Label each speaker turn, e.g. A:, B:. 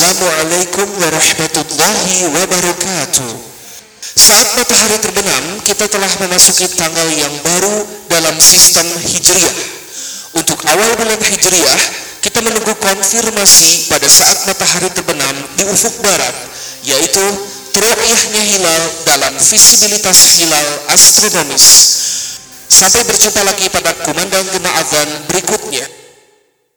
A: Assalamualaikum warahmatullahi wabarakatuh. Saat matahari terbenam, kita telah memasuki tanggal yang baru dalam sistem Hijriah. Untuk awal bulan Hijriah, kita menunggu konfirmasi pada saat matahari terbenam di ufuk barat, yaitu ru'yahnya hilal dalam visibilitas hilal astronomis. Sampai berjumpa lagi pada kumandang gema azan berikutnya.